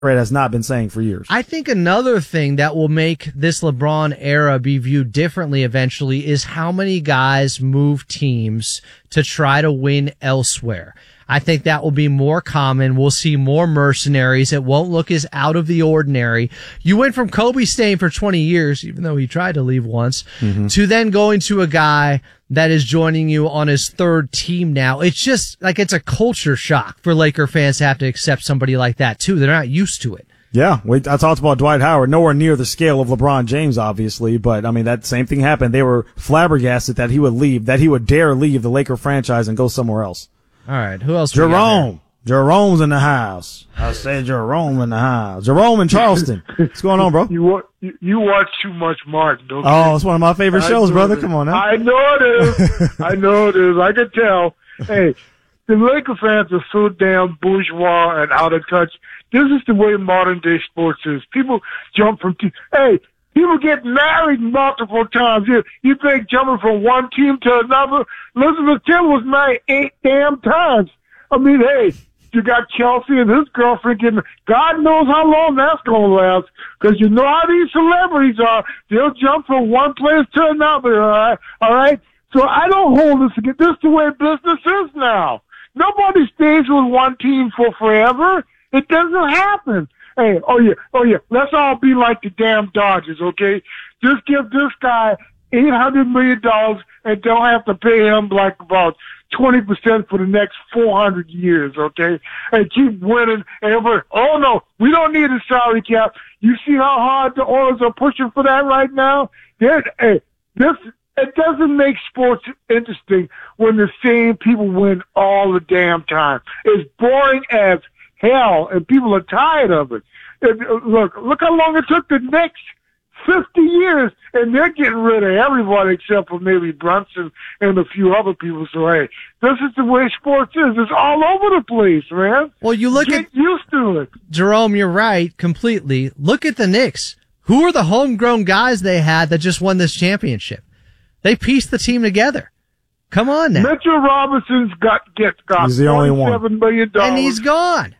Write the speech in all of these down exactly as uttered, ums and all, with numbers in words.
has not been saying for years. I think another thing that will make this LeBron era be viewed differently eventually is how many guys move teams to try to win elsewhere. I think that will be more common. We'll see more mercenaries. It won't look as out of the ordinary. You went from Kobe staying for twenty years, even though he tried to leave once, mm-hmm. to then going to a guy that is joining you on his third team now. It's just like it's a culture shock for Laker fans to have to accept somebody like that, too. They're not used to it. Yeah, we, I talked about Dwight Howard, nowhere near the scale of LeBron James, obviously, but I mean, that same thing happened. They were flabbergasted that he would leave, that he would dare leave the Laker franchise and go somewhere else. All right, who else? Jerome. Jerome's in the house. I said Jerome in the house. Jerome in Charleston. What's going on, bro? You watch, you watch too much Martin, don't you? Oh, it's one of my favorite shows, brother. Come on now. I know it is. I know it is. I can tell. Hey, the Laker fans are so damn bourgeois and out of touch. This is the way modern day sports is. People jump from team. Hey, people get married multiple times. You, you think jumping from one team to another? Elizabeth Taylor was married eight damn times. I mean, hey, you got Chelsea and his girlfriend getting, God knows how long that's going to last. Because you know how these celebrities are. They'll jump from one place to another, all right? All right? So I don't hold this against, this is the way business is now. Nobody stays with one team for forever. It doesn't happen. Hey, oh yeah, oh yeah, let's all be like the damn Dodgers, okay? Just give this guy eight hundred million dollars and don't have to pay him like about twenty percent for the next four hundred years, okay? And keep winning. And everybody, oh no, we don't need a salary cap. You see how hard the Oilers are pushing for that right now? They're, hey, this, it doesn't make sports interesting when the same people win all the damn time. It's boring as hell, and people are tired of it. And look, look how long it took the Knicks. fifty years, and they're getting rid of everybody except for maybe Brunson and a few other people. So, hey, this is the way sports is. It's all over the place, man. Well, you look Get at... used to it. Jerome, you're right, completely. Look at the Knicks. Who are the homegrown guys they had that just won this championship? They pieced the team together. Come on now. Mitchell Robinson's got, get, got he's the only one. twenty-seven million dollars. And he's gone.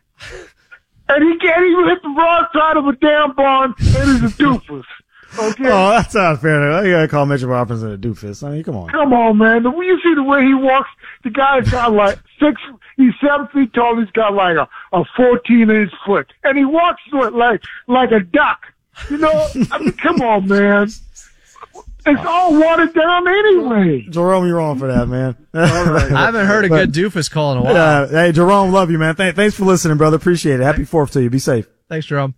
And he can't even hit the broadside of a damn barn, and he's a doofus. Okay. Oh, that's not fair. You gotta call Mitchell Robinson a doofus. I mean, come on. Come on, man. When you see the way he walks, the guy's got like six, he's seven feet tall, he's got like a, a fourteen inch foot. And he walks through it like, like a duck. You know, I mean, come on, man. It's all watered down anyway. Jerome, you're wrong for that, man. All right. I haven't heard a but, good doofus call in a while. Uh, hey, Jerome, love you, man. Th- thanks for listening, brother. Appreciate it. Happy Fourth to you. Be safe. Thanks, Jerome.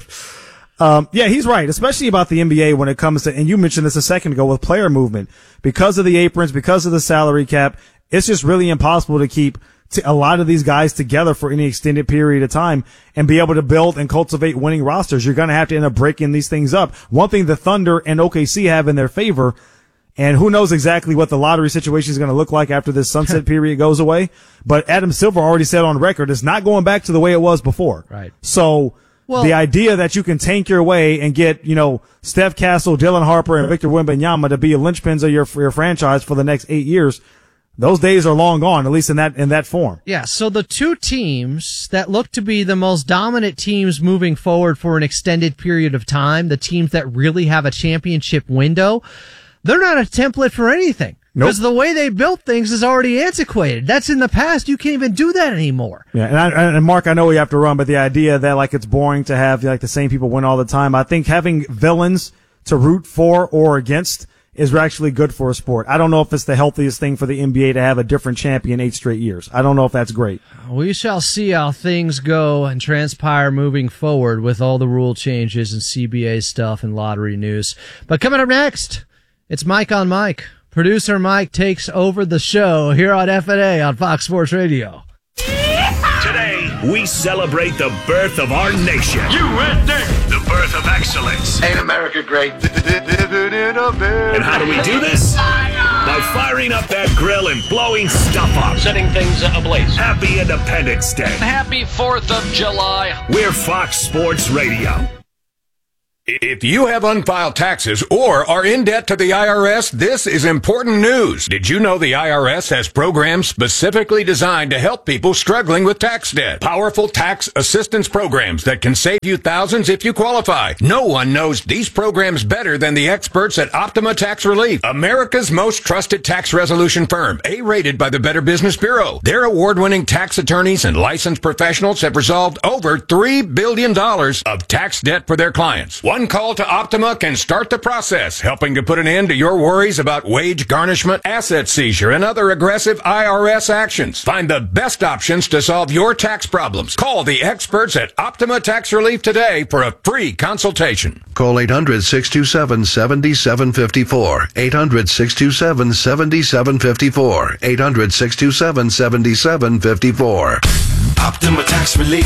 Um, yeah, he's right, especially about the N B A when it comes to, and you mentioned this a second ago with player movement. Because of the aprons, because of the salary cap, it's just really impossible to keep t- a lot of these guys together for any extended period of time and be able to build and cultivate winning rosters. You're going to have to end up breaking these things up. One thing the Thunder and O K C have in their favor, and who knows exactly what the lottery situation is going to look like after this sunset period goes away, but Adam Silver already said on record it's not going back to the way it was before. Right. So, Well, the idea that you can tank your way and get, you know, Steph Castle, Dylan Harper, and Victor Wembanyama to be linchpins of your, your franchise for the next eight years, those days are long gone, at least in that, in that form. Yeah, so the two teams that look to be the most dominant teams moving forward for an extended period of time, the teams that really have a championship window, they're not a template for anything. Because nope. the way they built things is already antiquated. That's in the past. You can't even do that anymore. Yeah, and, I, and Mark, I know we have to run, but the idea that like it's boring to have like the same people win all the time, I think having villains to root for or against is actually good for a sport. I don't know if it's the healthiest thing for the N B A to have a different champion eight straight years. I don't know if that's great. We shall see how things go and transpire moving forward with all the rule changes and C B A stuff and lottery news. But coming up next, it's Mike on Mike. Producer Mike takes over the show here on F N A on Fox Sports Radio. Today, we celebrate the birth of our nation. U S A! The birth of excellence. Ain't America great? And how do we do this? By firing up that grill and blowing stuff up. Setting things ablaze. Happy Independence Day. Happy fourth of July. We're Fox Sports Radio. If you have unfiled taxes or are in debt to the I R S, this is important news. Did you know the I R S has programs specifically designed to help people struggling with tax debt? Powerful tax assistance programs that can save you thousands if you qualify. No one knows these programs better than the experts at Optima Tax Relief, America's most trusted tax resolution firm, A-rated by the Better Business Bureau. Their award-winning tax attorneys and licensed professionals have resolved over three billion dollars of tax debt for their clients. One call to Optima can start the process, helping to put an end to your worries about wage garnishment, asset seizure, and other aggressive I R S actions. Find the best options to solve your tax problems. Call the experts at Optima Tax Relief today for a free consultation. Call eight hundred, six two seven, seven seven five four. eight hundred, six two seven, seven seven five four. eight hundred, six two seven, seven seven five four. Optima Tax Relief.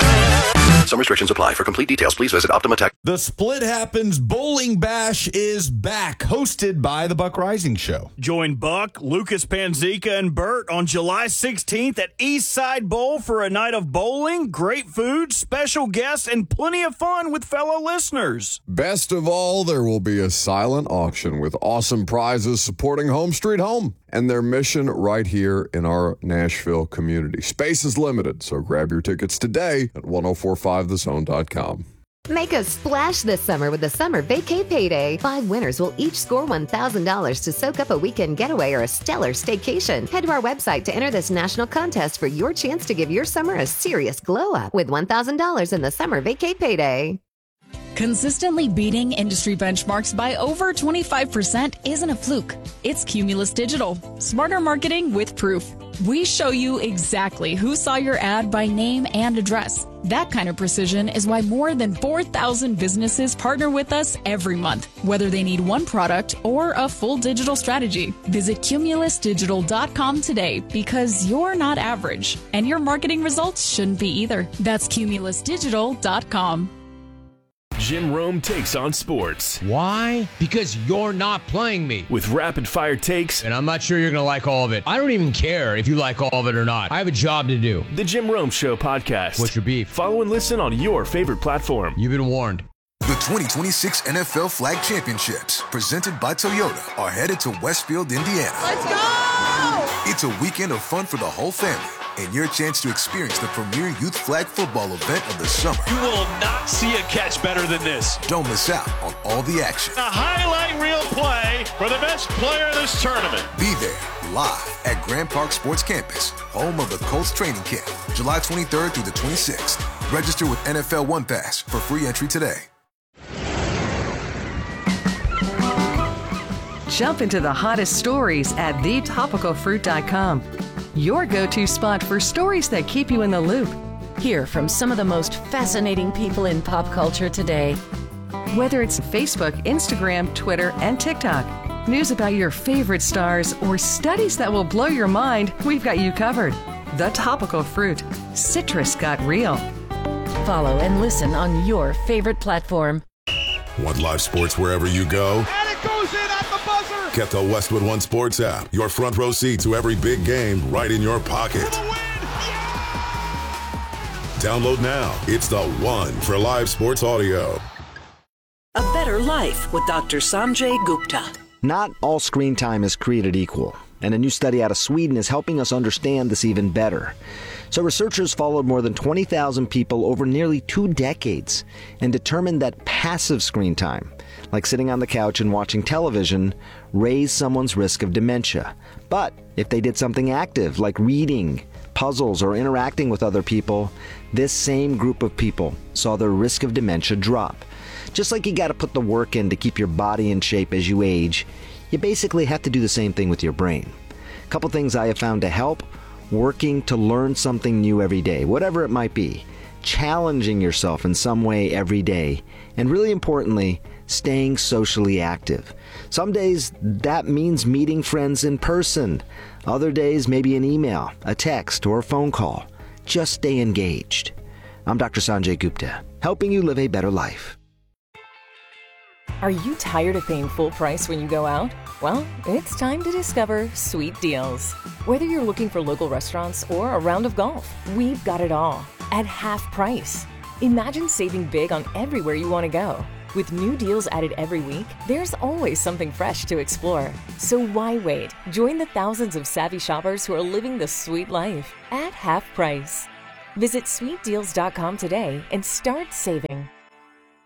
Some restrictions apply. For complete details, please visit Optima Tax. The Split Happens Bowling Bash is back, hosted by the Buck Rising Show. Join Buck, Lucas Panzica, and Bert on July sixteenth at Eastside Bowl for a night of bowling, great food, special guests, and plenty of fun with fellow listeners. Best of all, there will be a silent auction with awesome prizes supporting Home Street Home and their mission right here in our Nashville community. Space is limited, so grab your tickets today at ten forty-five the zone dot com. Make a splash this summer with the Summer Vacay Payday. Five winners will each score one thousand dollars to soak up a weekend getaway or a stellar staycation. Head to our website to enter this national contest for your chance to give your summer a serious glow-up with one thousand dollars in the Summer Vacay Payday. Consistently beating industry benchmarks by over twenty-five percent isn't a fluke. It's Cumulus Digital. Smarter marketing with proof. We show you exactly who saw your ad by name and address. That kind of precision is why more than four thousand businesses partner with us every month, whether they need one product or a full digital strategy. Visit cumulus digital dot com today because you're not average, and your marketing results shouldn't be either. That's cumulus digital dot com. Jim Rome takes on sports. Why? Because you're not playing me. With rapid-fire takes. And I'm not sure you're going to like all of it. I don't even care if you like all of it or not. I have a job to do. The Jim Rome Show podcast. What's your beef? Follow and listen on your favorite platform. You've been warned. The twenty twenty-six N F L Flag Championships, presented by Toyota, are headed to Westfield, Indiana. Let's go! It's a weekend of fun for the whole family, and your chance to experience the premier youth flag football event of the summer. You will not see a catch better than this. Don't miss out on all the action. A highlight reel play for the best player of this tournament. Be there, live at Grand Park Sports Campus, home of the Colts training camp, July twenty-third through the twenty-sixth. Register with N F L One Pass for free entry today. Jump into the hottest stories at the topical fruit dot com. Your go-to spot for stories that keep you in the loop. Hear from some of the most fascinating people in pop culture today. Whether it's Facebook, Instagram, Twitter, and TikTok, news about your favorite stars, or studies that will blow your mind, we've got you covered. The Topical Fruit. Citrus got real. Follow and listen on your favorite platform. Want live sports wherever you go? And it goes in at the buzzer! Get the Westwood One Sports app. Your front row seat to every big game right in your pocket. Yeah! Download now. It's the one for live sports audio. A better life with Doctor Sanjay Gupta. Not all screen time is created equal, and a new study out of Sweden is helping us understand this even better. So researchers followed more than twenty thousand people over nearly two decades and determined that passive screen time, like sitting on the couch and watching television, raised someone's risk of dementia. But if they did something active, like reading, puzzles, or interacting with other people, this same group of people saw their risk of dementia drop. Just like you got to put the work in to keep your body in shape as you age, you basically have to do the same thing with your brain. A couple things I have found to help: working to learn something new every day, whatever it might be, challenging yourself in some way every day, and really importantly, staying socially active. Some days that means meeting friends in person. Other days maybe an email, a text, or a phone call. Just stay engaged. I'm Doctor Sanjay Gupta, helping you live a better life. Are you tired of paying full price when you go out? Well, it's time to discover Sweet Deals. Whether you're looking for local restaurants or a round of golf, we've got it all at half price. Imagine saving big on everywhere you want to go. With new deals added every week, there's always something fresh to explore. So why wait? Join the thousands of savvy shoppers who are living the sweet life at half price. Visit sweet deals dot com today and start saving.